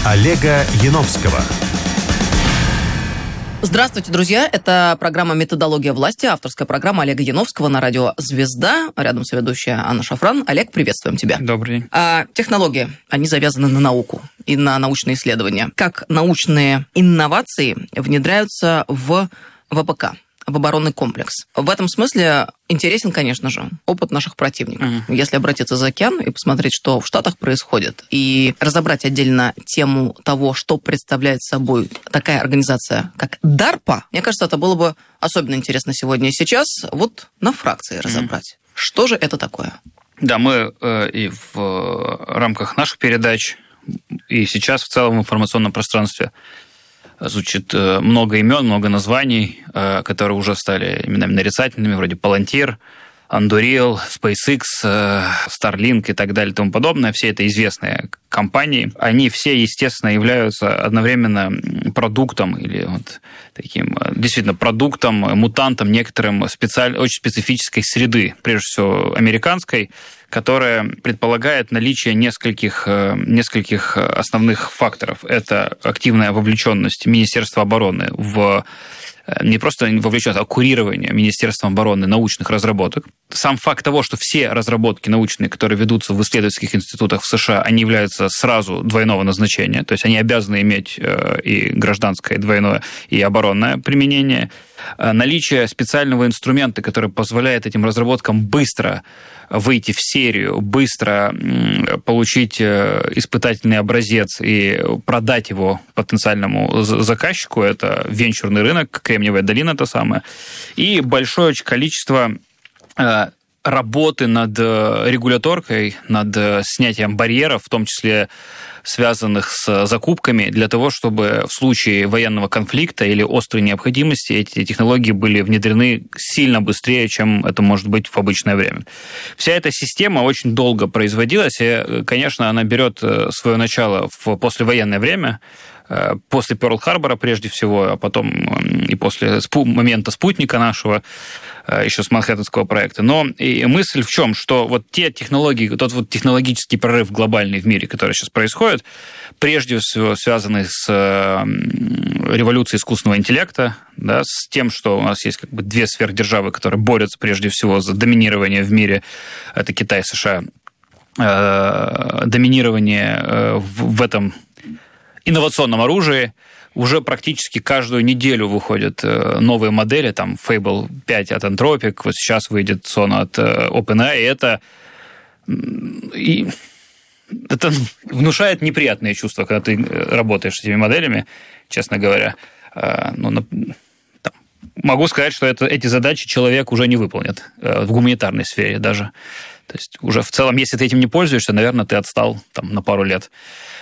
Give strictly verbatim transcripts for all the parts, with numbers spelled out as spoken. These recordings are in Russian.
Олега Яновского. Здравствуйте, друзья. Это программа «Методология власти», авторская программа Олега Яновского на радио «Звезда». Рядом соведущая Анна Шафран. Олег, приветствуем тебя. Добрый день. А, технологии, они завязаны на науку и на научные исследования. Как научные инновации внедряются в ВПК, в оборонный комплекс. В этом смысле интересен, конечно же, опыт наших противников. Uh-huh. Если обратиться за океан и посмотреть, что в Штатах происходит, и разобрать отдельно тему того, что представляет собой такая организация, как DARPA, мне кажется, это было бы особенно интересно сегодня и сейчас, вот на фракции разобрать. Uh-huh. Что же это такое? Да, мы э, и в э, рамках наших передач, и сейчас в целом в информационном пространстве звучит много имен, много названий, которые уже стали именами нарицательными, вроде Palantir, Anduril, SpaceX, Starlink и так далее и тому подобное. Все это известные компании. Они все, естественно, являются одновременно продуктом или вот таким действительно продуктом, мутантом некоторым специаль... очень специфической среды, прежде всего американской, которая предполагает наличие нескольких, нескольких основных факторов. Это активная вовлеченность Министерства обороны в не просто вовлеченность, а курирование Министерством обороны научных разработок. Сам факт того, что все разработки научные, которые ведутся в исследовательских институтах в США, они являются сразу двойного назначения, то есть они обязаны иметь и гражданское двойное, и оборонное применение. Наличие специального инструмента, который позволяет этим разработкам быстро выйти в серию, быстро получить испытательный образец и продать его потенциальному заказчику, это венчурный рынок, Кремниевая долина та самая, и большое очень количество работы над регуляторкой, над снятием барьеров, в том числе связанных с закупками, для того, чтобы в случае военного конфликта или острой необходимости эти технологии были внедрены сильно быстрее, чем это может быть в обычное время. Вся эта система очень долго производилась, и, конечно, она берет свое начало в послевоенное время, после Пёрл-Харбора прежде всего, а потом и после спу- момента спутника нашего, еще с Манхэттенского проекта. Но и мысль в чем, что вот те технологии, тот вот технологический прорыв глобальный в мире, который сейчас происходит, прежде всего связанный с революцией искусственного интеллекта, да, с тем, что у нас есть как бы две сверхдержавы, которые борются прежде всего за доминирование в мире, это Китай и США, доминирование в этом инновационном оружии. Уже практически каждую неделю выходят новые модели, там Fable пять от Anthropic, вот сейчас выйдет Сон от OpenAI, и это, и это внушает неприятные чувства, когда ты работаешь с этими моделями, честно говоря. Ну, там, могу сказать, что это, эти задачи человек уже не выполнит в гуманитарной сфере даже. То есть уже в целом, если ты этим не пользуешься, наверное, ты отстал там, на пару лет.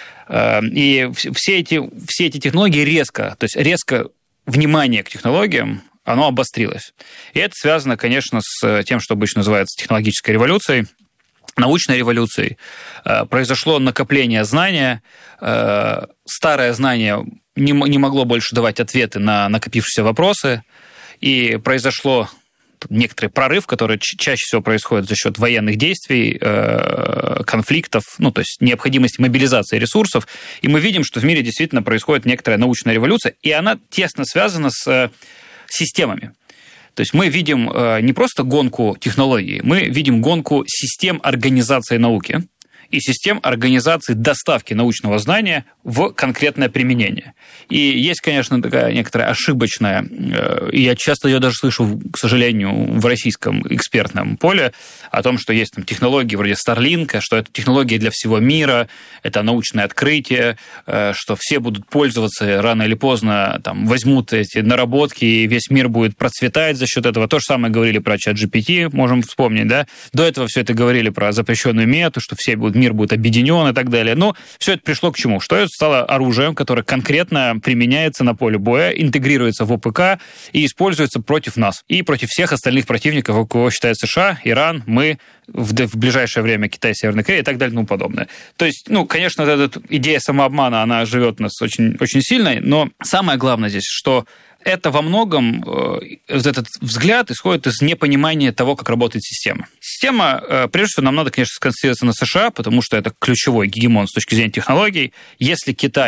И все эти, все эти технологии резко, то есть резко внимание к технологиям, оно обострилось. И это связано, конечно, с тем, что обычно называется технологической революцией, научной революцией. Произошло накопление знания, старое знание не могло больше давать ответы на накопившиеся вопросы, и произошло некоторый прорыв, который чаще всего происходит за счет военных действий, конфликтов, ну, то есть необходимости мобилизации ресурсов. И мы видим, что в мире действительно происходит некоторая научная революция, и она тесно связана с системами. То есть мы видим не просто гонку технологий, мы видим гонку систем организации науки и систем организации доставки научного знания в конкретное применение. И есть, конечно, такая некоторая ошибочная, и я часто ее даже слышу, к сожалению, в российском экспертном поле, о том, что есть там технологии вроде Starlink, что это технологии для всего мира, это научное открытие, что все будут пользоваться, рано или поздно там, возьмут эти наработки, и весь мир будет процветать за счет этого. То же самое говорили про чат джи пи ти, можем вспомнить, да? До этого все это говорили про запрещенную мету, что все будут, мир будет объединен и так далее. Но все это пришло к чему? Что это стало оружием, которое конкретно применяется на поле боя, интегрируется в ОПК и используется против нас и против всех остальных противников, кого считают США, Иран, мы, в, в ближайшее время Китай, Северная Корея и так далее и тому подобное. То есть, ну, конечно, эта идея самообмана, она живет у нас очень, очень сильно, но самое главное здесь, что это во многом, этот взгляд исходит из непонимания того, как работает система. Система, прежде всего, нам надо, конечно, сконцентрироваться на США, потому что это ключевой гегемон с точки зрения технологий. Если Китай